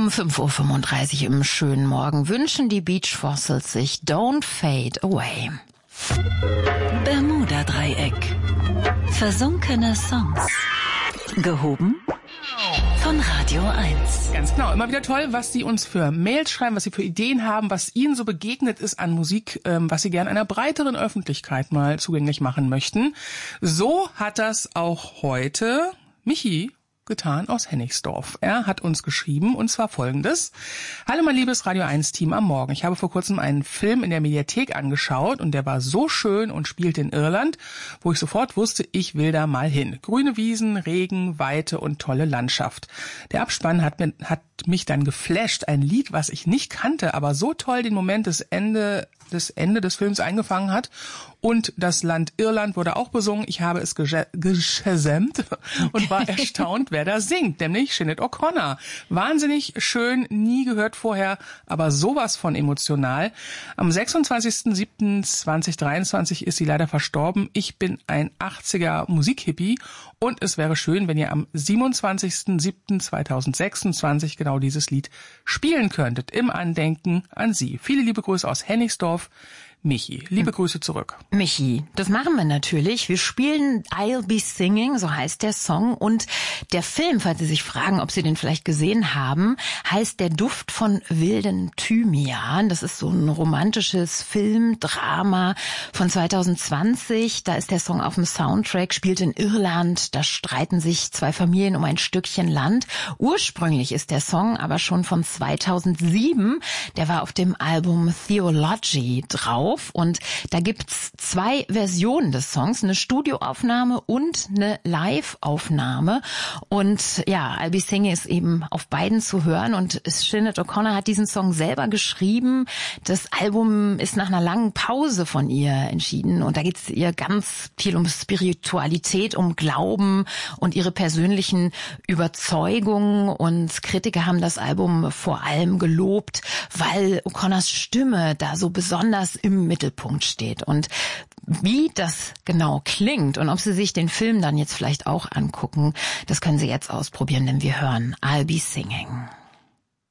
Um 5:35 Uhr im schönen Morgen wünschen die Beach Fossils sich Don't Fade Away. Bermuda-Dreieck. Versunkene Songs. Gehoben von Radio 1. Ganz genau, immer wieder toll, was Sie uns für Mails schreiben, was Sie für Ideen haben, was Ihnen so begegnet ist an Musik, was Sie gerne einer breiteren Öffentlichkeit mal zugänglich machen möchten. So hat das auch heute Michi getan aus Hennigsdorf. Er hat uns geschrieben, und zwar Folgendes. Hallo mein liebes Radio 1 Team am Morgen. Ich habe vor kurzem einen Film in der Mediathek angeschaut und der war so schön und spielte in Irland, wo ich sofort wusste, ich will da mal hin. Grüne Wiesen, Regen, Weite und tolle Landschaft. Der Abspann hat mich dann geflasht. Ein Lied, was ich nicht kannte, aber so toll den Moment des Ende des Films eingefangen hat. Und das Land Irland wurde auch besungen. Ich habe es geshazamt und war erstaunt, wer da singt, nämlich Sinead O'Connor. Wahnsinnig schön, nie gehört vorher, aber sowas von emotional. Am 26.07.2023 ist sie leider verstorben. Ich bin ein 80er Musikhippie und es wäre schön, wenn ihr am 27.07.2026 genau dieses Lied spielen könntet, im Andenken an sie. Viele liebe Grüße aus Hennigsdorf. Michi, liebe Grüße zurück. Michi, das machen wir natürlich. Wir spielen I'll Be Singing, so heißt der Song. Und der Film, falls Sie sich fragen, ob Sie den vielleicht gesehen haben, heißt Der Duft von wilden Thymian. Das ist so ein romantisches Filmdrama von 2020. Da ist der Song auf dem Soundtrack, spielt in Irland. Da streiten sich zwei Familien um ein Stückchen Land. Ursprünglich ist der Song aber schon von 2007. Der war auf dem Album Theology drauf. Und da gibt's zwei Versionen des Songs, eine Studioaufnahme und eine Live-Aufnahme. Und ja, I'll Be Singing ist eben auf beiden zu hören. Und Sinead O'Connor hat diesen Song selber geschrieben. Das Album ist nach einer langen Pause von ihr entschieden. Und da geht's ihr ganz viel um Spiritualität, um Glauben und ihre persönlichen Überzeugungen. Und Kritiker haben das Album vor allem gelobt, weil O'Connors Stimme da so besonders im Mittelpunkt steht. Und wie das genau klingt und ob Sie sich den Film dann jetzt vielleicht auch angucken, das können Sie jetzt ausprobieren, denn wir hören I'll Be Singing.